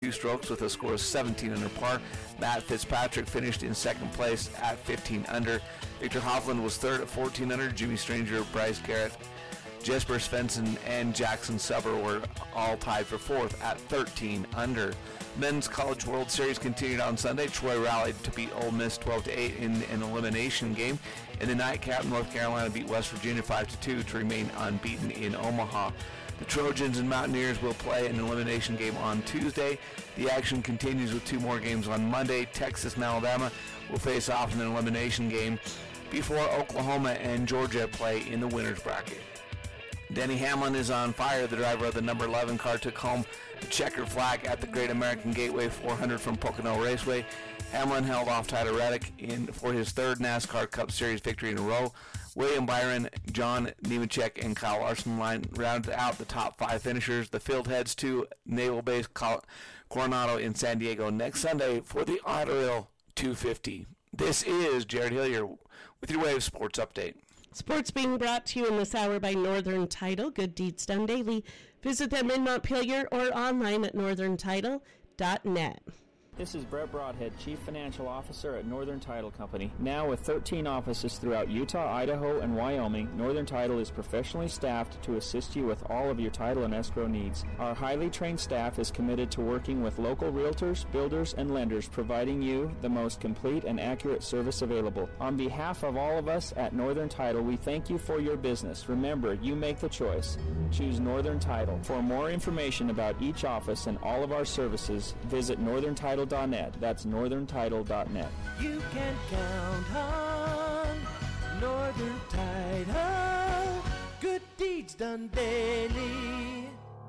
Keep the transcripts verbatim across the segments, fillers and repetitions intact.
two strokes with a score of seventeen under par. Matt Fitzpatrick finished in second place at fifteen under. Victor Hovland was third at fourteen under. Jimmy Stranger, Bryce Garrett, Jesper Svensson, and Jackson Suber were all tied for fourth at thirteen under. Men's College World Series continued on Sunday. Troy rallied to beat Ole Miss twelve to eight in an elimination game. In the nightcap, North Carolina beat West Virginia five to two to remain unbeaten in Omaha. The Trojans and Mountaineers will play an elimination game on Tuesday. The action continues with two more games on Monday. Texas and Alabama will face off in an elimination game before Oklahoma and Georgia play in the winner's bracket. Denny Hamlin is on fire. The driver of the number eleven car took home the checkered flag at the Great American Gateway four hundred from Pocono Raceway. Hamlin held off Tyler Reddick in for his third NASCAR Cup Series victory in a row. William Byron, John Nemechek, and Kyle Larson line rounded out the top five finishers. The field heads to Naval Base Coronado in San Diego next Sunday for the Autorail two fifty. This is Jared Hillier with your Wave Sports Update. Sports being brought to you in this hour by Northern Title. Good deeds done daily. Visit them in Montpelier or online at northern title dot net. This is Brett Broadhead, Chief Financial Officer at Northern Title Company. Now with thirteen offices throughout Utah, Idaho, and Wyoming, Northern Title is professionally staffed to assist you with all of your title and escrow needs. Our highly trained staff is committed to working with local realtors, builders, and lenders, providing you the most complete and accurate service available. On behalf of all of us at Northern Title, we thank you for your business. Remember, you make the choice. Choose Northern Title. For more information about each office and all of our services, visit northern title dot net. That's northern title dot net. You can count on Northern Title. Good deeds done daily.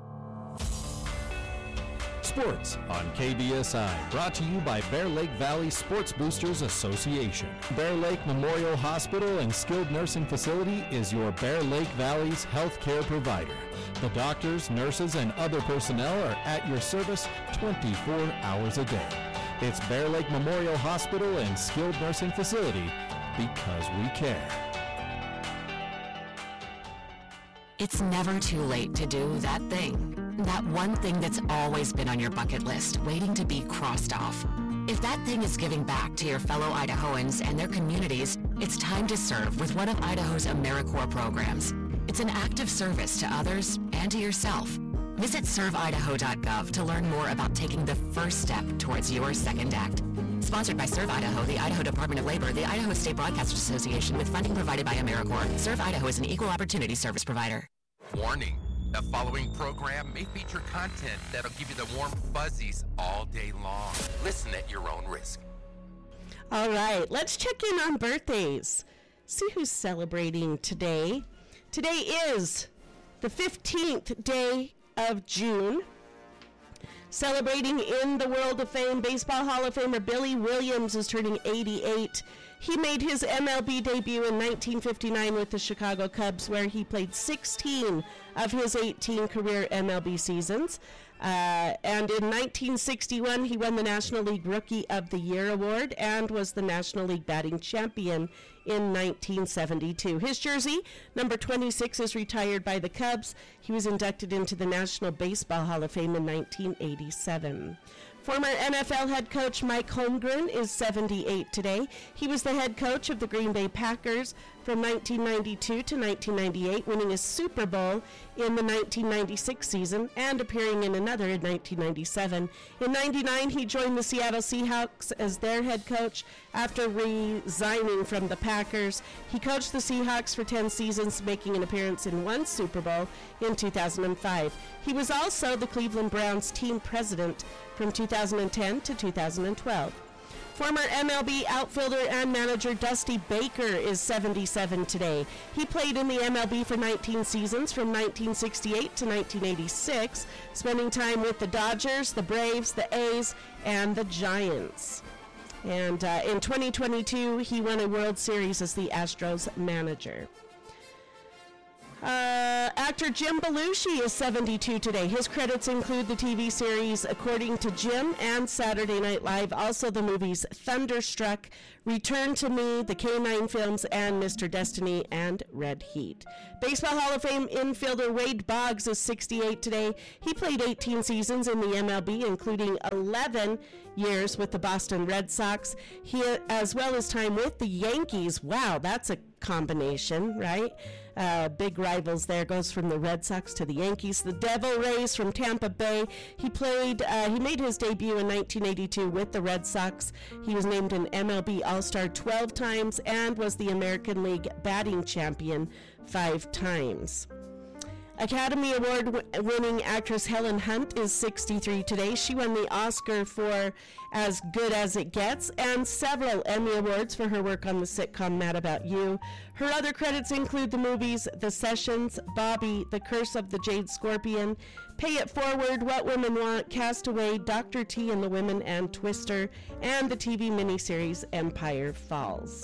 Sports on K B S I, brought to you by Bear Lake Valley Sports Boosters Association. Bear Lake Memorial Hospital and Skilled Nursing Facility is your Bear Lake Valley's healthcare provider. The doctors, nurses, and other personnel are at your service twenty-four hours a day. It's Bear Lake Memorial Hospital and Skilled Nursing Facility, because we care. It's never too late to do that thing. That one thing that's always been on your bucket list, waiting to be crossed off. If that thing is giving back to your fellow Idahoans and their communities, it's time to serve with one of Idaho's AmeriCorps programs. It's an act of service to others and to yourself. Visit serve idaho dot gov to learn more about taking the first step towards your second act. Sponsored by Serve Idaho, the Idaho Department of Labor, the Idaho State Broadcasters Association, with funding provided by AmeriCorps. Serve Idaho is an equal opportunity service provider. Warning, the following program may feature content that'll give you the warm fuzzies all day long. Listen at your own risk. All right, let's check in on birthdays. See who's celebrating today. Today is the fifteenth day of June. Celebrating in the World of Fame, Baseball Hall of Famer Billy Williams is turning eighty-eight. He made his M L B debut in nineteen fifty-nine with the Chicago Cubs, where he played sixteen of his eighteen career M L B seasons. Uh, and in nineteen sixty-one, he won the National League Rookie of the Year award and was the National League batting champion in nineteen seventy-two. His jersey, number twenty-six, is retired by the Cubs. He was inducted into the National Baseball Hall of Fame in nineteen eighty-seven. Former N F L head coach Mike Holmgren is seventy-eight today. He was the head coach of the Green Bay Packers from nineteen ninety-two to nineteen ninety-eight, winning a Super Bowl in the nineteen ninety-six season and appearing in another in nineteen ninety-seven. In ninety-nine, he joined the Seattle Seahawks as their head coach after resigning from the Packers. He coached the Seahawks for ten seasons, making an appearance in one Super Bowl in two thousand five. He was also the Cleveland Browns team president from two thousand ten to two thousand twelve. Former M L B outfielder and manager Dusty Baker is seventy-seven today. He played in the M L B for nineteen seasons from nineteen sixty-eight to nineteen eighty-six, spending time with the Dodgers, the Braves, the A's, and the Giants. And uh, in twenty twenty-two, he won a World Series as the Astros manager. Uh, actor Jim Belushi is seventy-two today. His credits include the T V series According to Jim and Saturday Night Live, also the movies Thunderstruck, Return to Me, the K nine films, and Mister Destiny and Red Heat. Baseball Hall of Fame infielder Wade Boggs is sixty-eight today. He played eighteen seasons in the M L B, including eleven years with the Boston Red Sox, he, as well as time with the Yankees. Wow, that's a combination, right? Uh, big rivals there. Goes from the Red Sox to the Yankees. The Devil Rays from Tampa Bay. He played. Uh, he made his debut in nineteen eighty-two with the Red Sox. He was named an M L B All-Star twelve times and was the American League batting champion five times. Academy Award-winning actress Helen Hunt is sixty-three today. She won the Oscar for As Good as It Gets and several Emmy Awards for her work on the sitcom Mad About You. Her other credits include the movies The Sessions, Bobby, The Curse of the Jade Scorpion, Pay It Forward, What Women Want, Castaway, Doctor T and the Women, and Twister, and the T V miniseries Empire Falls.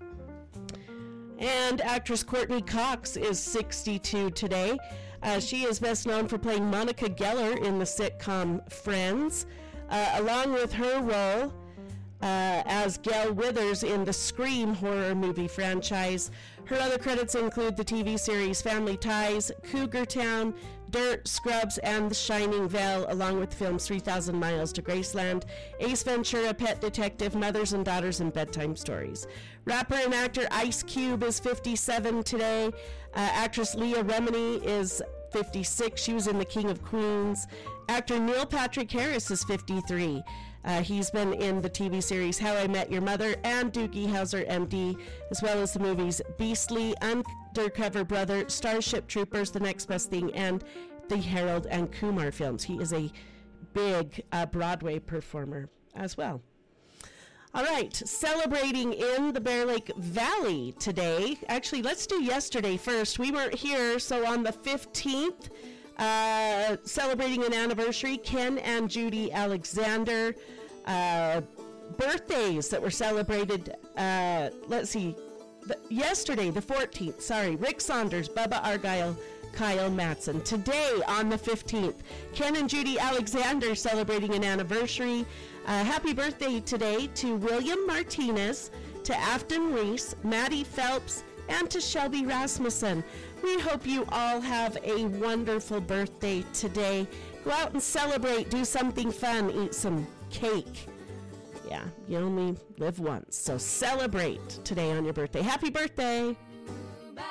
And actress Courtney Cox is sixty-two today. Uh, she is best known for playing Monica Geller in the sitcom Friends, uh, along with her role uh, as Gail Withers in the Scream horror movie franchise. Her other credits include the T V series Family Ties, Cougar Town, Dirt, Scrubs, and The Shining Veil, along with the films three thousand Miles to Graceland, Ace Ventura, Pet Detective, Mothers and Daughters, and Bedtime Stories. Rapper and actor Ice Cube is fifty-seven today. Uh, actress Leah Remini is fifty-six. She was in The King of Queens. Actor Neil Patrick Harris is fifty-three. Uh, he's been in the T V series How I Met Your Mother and Doogie Howser, M D, as well as the movies Beastly, Undercover Brother, Starship Troopers, The Next Best Thing, and the Harold and Kumar films. He is a big uh, Broadway performer as well. All right, celebrating in the Bear Lake Valley today. Actually, let's do yesterday first. We weren't here, so on the fifteenth, uh, celebrating an anniversary, Ken and Judy Alexander. Uh, birthdays that were celebrated, uh, let's see, the, yesterday, the fourteenth, sorry, Rick Saunders, Bubba Argyle, Kyle Matson. Today, on the fifteenth, Ken and Judy Alexander celebrating an anniversary. Uh, happy birthday today to William Martinez, to Afton Reese, Maddie Phelps, and to Shelby Rasmussen. We hope you all have a wonderful birthday today. Go out and celebrate, do something fun, eat some cake. Yeah, you only live once, so celebrate today on your birthday. Happy birthday!